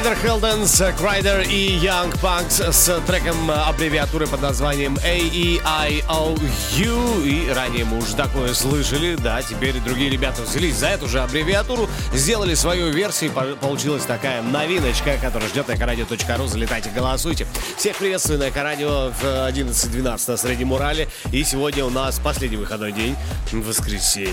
Александр Хелденс, Крайдер и Young Punks с треком аббревиатуры под названием AEIOU. И ранее мы уже такое слышали. Да, теперь другие ребята взялись за эту же аббревиатуру, сделали свою версию, и получилась такая новиночка, которая ждет на Экорадио.ру. Залетайте, голосуйте. Всех приветствую на Экорадио в 11:12 на Среднем Урале. И сегодня у нас последний выходной день, воскресенье.